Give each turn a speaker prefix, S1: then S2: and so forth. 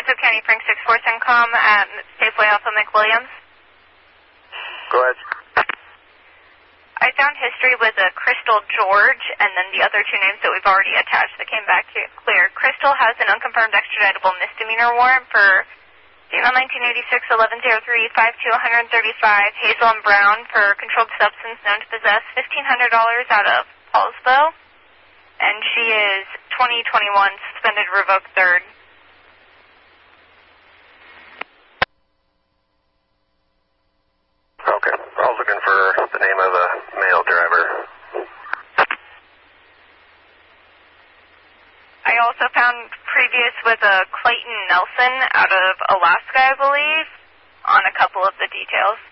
S1: Cook County Frank 64 CENTCOM at Safeway Alpha McWilliams.
S2: Go ahead.
S1: I found history with a Crystal George and then the other two names that we've already attached that came back clear. Crystal has an unconfirmed extraditable misdemeanor warrant for Female 1986 1103 52135 Hazel and Brown for controlled substance known to possess $1,500 out of Paulsbo, and she is 2021 suspended revoked third.
S2: Okay, I was looking for the name of the male driver.
S1: I also found previous with a Clayton Nelson out of Alaska, I believe, on a couple of the details.